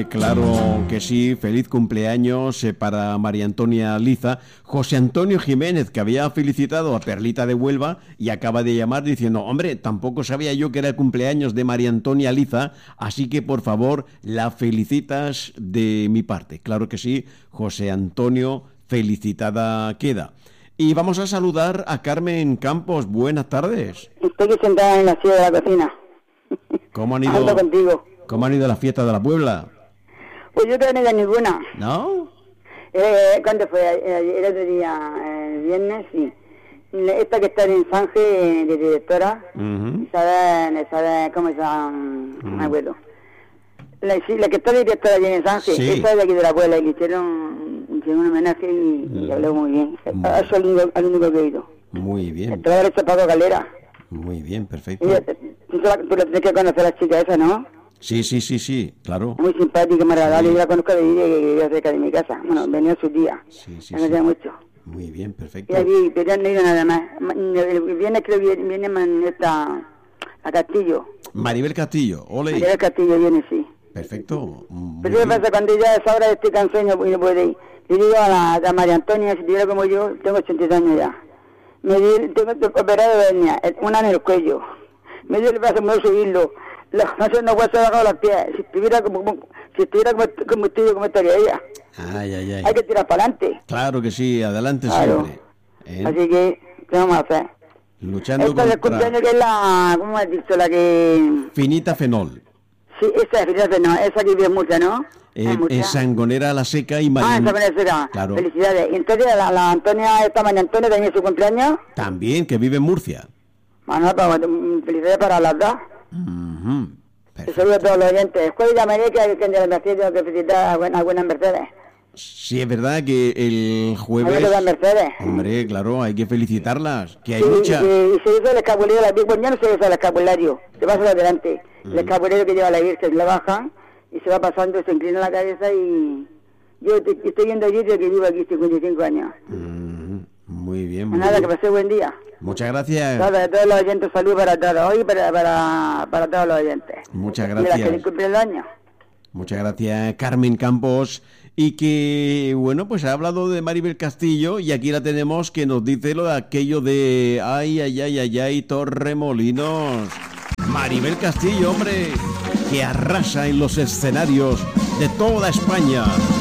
claro que sí, feliz cumpleaños para María Antonia Liza. José Antonio Jiménez, que había felicitado a Perlita de Huelva y acaba de llamar diciendo, hombre, tampoco sabía yo que era el cumpleaños de María Antonia Liza, así que por favor la felicitas de mi parte. Claro que sí, José Antonio, felicitada queda. Y vamos a saludar a Carmen Campos. Buenas tardes. Estoy sentada en la silla de la cocina. ¿Cómo han ido? Ando contigo. ¿Cómo han ido las fiestas de la Puebla? Pues yo no he tenido ninguna. ¿No? ¿Cuándo fue? El otro día, el viernes, sí. Esta que está en Sanje, de directora, ¿sabe cómo se llama? Me acuerdo. La que está de directora allí en Sanje, sí. Esa es de aquí de la Puebla, que hicieron un homenaje y habló muy bien. Eso es al único que he ido. Muy bien. El trabajo de Paco Galera. Muy bien, perfecto. Tú lo tienes que conocer a la chica esa, ¿no? Sí, claro. Muy simpática, muy agradable. Yo la conozco de vivir que vive cerca de mi casa. Bueno, venía a sus días. Sí. Me conocía mucho. Muy bien, perfecto. Y aquí, pero ya no he ido nada más. Viene, creo que viene a Castillo. Maribel Castillo, ole. Maribel Castillo viene, sí. Perfecto. Pero ¿qué pasa? Cuando ya es hora estoy cansado y no puedo ir. Le digo a María Antonia, si tuviera como yo, tengo 82 años ya. Tengo operado de hernia, una en el cuello. Me dio el brazo, me voy a subirlo. No puedo bajar los pies. Si estuviera como estoy, como estaría ella. Ay. Hay que tirar para adelante. Claro que sí, adelante claro. Siempre. Así que, ¿qué vamos a hacer? Luchando esta del cumpleaños que es la, ¿cómo has dicho? La que... Finita Fenol. Sí, esa es Finita Fenol, esa que vive mucha, ¿no? Es Sangonera la Seca y María. Sangonera la Seca. Claro. Felicidades. Y entonces la Antonia, esta María Antonia también es su cumpleaños. También, que vive en Murcia. Bueno, pues, felicidades para las dos. Saludos a todos los oyentes. Después llamaré que me tengo que felicitar a buenas Mercedes. Sí, es verdad que el jueves... ¿A Mercedes? Hombre, claro, hay que felicitarlas, que hay sí, muchas. Y se hizo el escapulario, ya no se hizo el escapulario, se pasa adelante. El escapulario que lleva la Virgen, la baja y se va pasando, se inclina la cabeza y... Yo estoy viendo allí desde que vivo aquí 55 años. Muy bien. Nada, que pasé buen día. Muchas gracias. Todos los oyentes, salud para todos, hoy para todos los oyentes. Muchas gracias. Mira, que cumple el año. Muchas gracias, Carmen Campos. Y que, bueno, pues ha hablado de Maribel Castillo y aquí la tenemos que nos dice lo de aquello de ay, Torremolinos. Maribel Castillo, hombre, que arrasa en los escenarios de toda España.